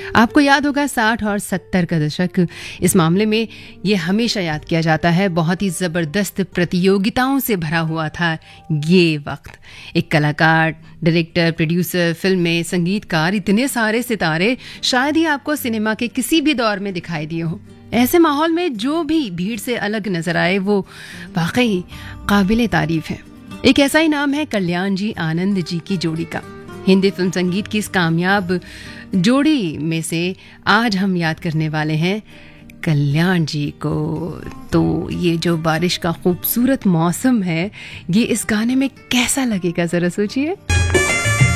आपको याद होगा 60 और 70 का दशक, इस मामले में ये हमेशा याद किया जाता है। बहुत ही ज़बरदस्त प्रतियोगिताओं से भरा हुआ था ये वक्त। एक कलाकार, डायरेक्टर, प्रोड्यूसर, फिल्म में संगीतकार, इतने सारे सितारे शायद ही आपको सिनेमा के किसी भी दौर में दिखाई दिए हों। ऐसे माहौल में जो भी भीड़ से अलग नजर आए वो वाकई काबिले तारीफ है। एक ऐसा ही नाम है कल्याण जी आनंद जी की जोड़ी का। हिंदी फिल्म संगीत की इस कामयाब जोड़ी में से आज हम याद करने वाले हैं कल्याण जी को। तो ये जो बारिश का खूबसूरत मौसम है, ये इस गाने में कैसा लगेगा, जरा सोचिए।